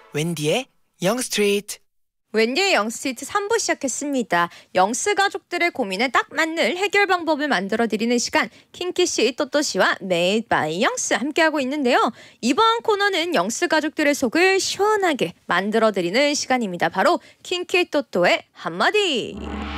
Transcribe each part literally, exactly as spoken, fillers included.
웬디의 영스트리트. 웬디의 영스트리트 삼 부 시작했습니다. 영스 가족들의 고민에 딱 맞는 해결 방법을 만들어드리는 시간, 킹키씨, 또또씨와 메이드 바이 영스 함께하고 있는데요. 이번 코너는 영스 가족들의 속을 시원하게 만들어드리는 시간입니다. 바로 킹키 또또의 한마디.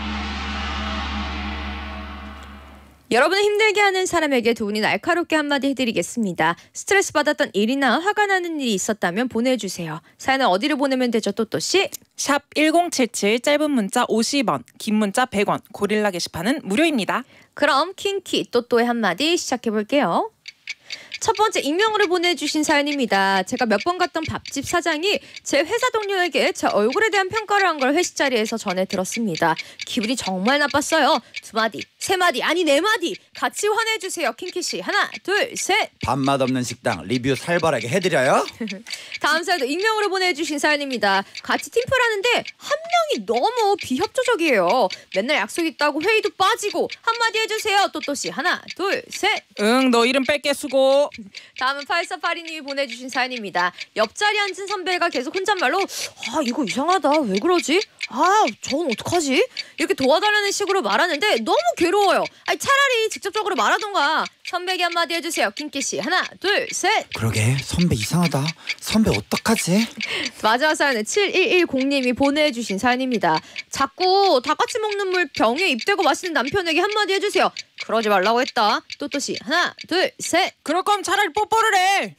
여러분을 힘들게 하는 사람에게 두 분이 날카롭게 한마디 해드리겠습니다. 스트레스 받았던 일이나 화가 나는 일이 있었다면 보내주세요. 사연은 어디로 보내면 되죠, 또또씨? 샵 일공칠칠, 짧은 문자 오십 원, 긴 문자 백 원, 고릴라 게시판은 무료입니다. 그럼 킹키 또또의 한마디 시작해볼게요. 첫 번째, 익명으로 보내주신 사연입니다. 제가 몇 번 갔던 밥집 사장이 제 회사 동료에게 제 얼굴에 대한 평가를 한 걸 회식 자리에서 전해 들었습니다. 기분이 정말 나빴어요. 두 마디, 세 마디, 아니 네 마디 같이 화내주세요. 킹키씨, 하나, 둘, 셋. 밥맛 없는 식당 리뷰 살벌하게 해드려요. 다음 사연도 익명으로 보내주신 사연입니다. 같이 팀플하는데 한 명이 너무 비협조적이에요. 맨날 약속 있다고 회의도 빠지고. 한마디 해주세요. 또또씨, 하나, 둘, 셋. 응, 너 이름 뺄게 수고. 다음은 팔사팔이님이 보내주신 사연입니다. 옆자리 앉은 선배가 계속 혼잣말로 아 이거 이상하다, 왜 그러지? 아 저건 어떡하지? 이렇게 도와달라는 식으로 말하는데 너무 괴로워요. 아니 차라리 직접적으로 말하던가. 선배에게 한마디 해주세요. 킹키씨, 하나, 둘, 셋. 그러게 선배 이상하다. 선배 어떡하지? 마지막 사연은 칠일일공님이 보내주신 사연입니다. 자꾸 다 같이 먹는 물 병에 입대고 마시는 남편에게 한마디 해주세요. 그러지 말라고 했다. 또또씨, 하나, 둘, 셋. 그럴 거면 차라리 뽀뽀를 해.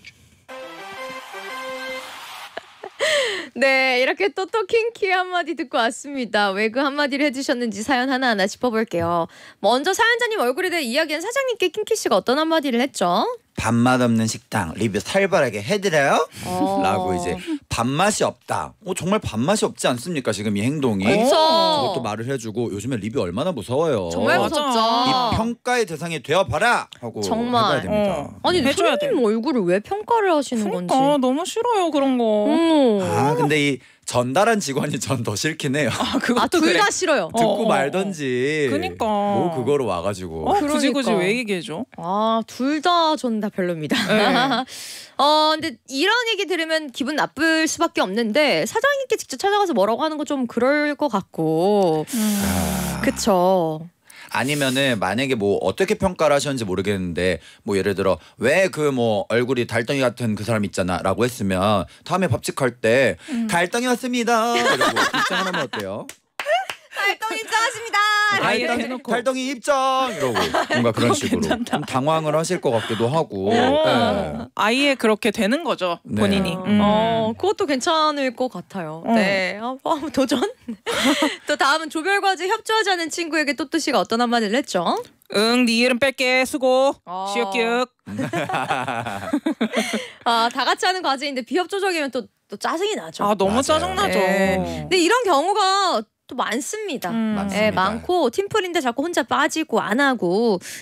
네, 이렇게 또또 킹키 한마디 듣고 왔습니다. 왜 그 한마디를 해주셨는지 사연 하나하나 짚어볼게요. 먼저 사연자님 얼굴에 대해 이야기한 사장님께 킹키씨가 어떤 한마디를 했죠? 밥맛 없는 식당 리뷰 살벌하게 해드려요? 어. 라고 이제 밥맛이 없다. 어, 정말 밥맛이 없지 않습니까? 지금 이 행동이. 그쵸. 그것도 말을 해주고 요즘에 리뷰 얼마나 무서워요. 정말 맞아. 무섭죠. 이 평가의 대상이 되어봐라 하고 정말. 해봐야 됩니다. 어. 아니 해줘야 손님 얼굴을 왜 평가를 하시는 그러니까 건지. 너무 싫어요 그런 거. 음. 아 근데 이 전달한 직원이 전 더 싫긴 해요. 아 아, 그것도 둘 그래. 다 싫어요. 어, 듣고 어, 말던지. 그니까. 뭐 그거로 와가지고. 어, 굳이 굳이 그러니까. 왜 얘기해줘? 아, 둘 다 전 다 별로입니다. 네. 어, 근데 이런 얘기 들으면 기분 나쁠 수밖에 없는데 사장님께 직접 찾아가서 뭐라고 하는 거 좀 그럴 것 같고. 아. 그쵸. 아니면은 만약에 뭐 어떻게 평가를 하셨는지 모르겠는데 뭐 예를 들어 왜 그 뭐 얼굴이 달덩이 같은 그 사람 있잖아라고 했으면 다음에 밥집 갈 때 음. 달덩이 왔습니다. 이러고 입장을 하면 어때요? 활동 인정하십니다. 아예 달덩이, 대놓고. 달덩이 입장 이러고 뭔가 그런 그거 식으로 괜찮다. 좀 당황을 하실 것 같기도 하고. 어, 네. 아예 그렇게 되는 거죠 네. 본인이. 음. 어, 그것도 괜찮을 것 같아요. 어. 네, 어, 어, 도전. 또 다음은 조별과제 협조하지 않은 친구에게 또또씨가 어떤 한마디를 했죠? 응, 네 이름 뺄게 수고. 어. 시역기역. 아, 다 같이 하는 과제인데 비협조적이면 또, 또 짜증이 나죠. 아 너무 맞아요. 짜증나죠. 네. 근데 이런 경우가 또 많습니다. 음. 맞습니다. 예, 많고 팀플인데 자꾸 혼자 빠지고 안 하고